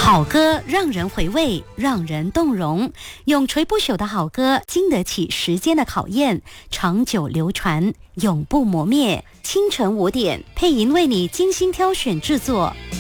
好歌让人回味，让人动容，永垂不朽的好歌经得起时间的考验，长久流传，永不磨灭。清晨5点，配音为你精心挑选制作。